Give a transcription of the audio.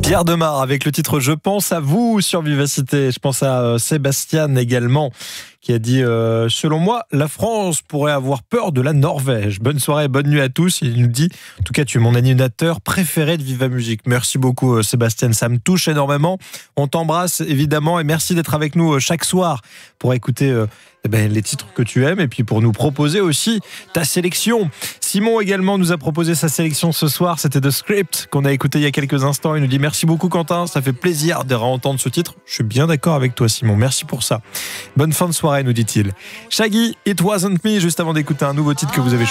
Pierre Demar avec le titre Je pense à vous sur Vivacité. Je pense à Sébastien également qui a dit selon moi, la France pourrait avoir peur de la Norvège. Bonne soirée, bonne nuit à tous. Il nous dit, en tout cas, tu es mon animateur préféré de Viva Musique. Merci beaucoup Sébastien, ça me touche énormément. On t'embrasse évidemment et merci d'être avec nous chaque soir pour écouter les titres que tu aimes et puis pour nous proposer aussi ta sélection. Simon également nous a proposé sa sélection ce soir, c'était The Script qu'on a écouté il y a quelques instants. Il nous dit merci beaucoup Quentin, ça fait plaisir de réentendre ce titre. Je suis bien d'accord avec toi Simon, merci pour ça. Bonne fin de soirée nous dit-il. Shaggy, It Wasn't Me, juste avant d'écouter un nouveau titre que vous avez